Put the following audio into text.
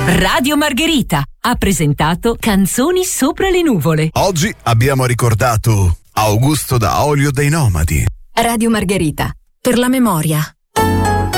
Radio Margherita ha presentato Canzoni sopra le nuvole. Oggi abbiamo ricordato Augusto da Olio dei Nomadi. Radio Margherita, per la memoria.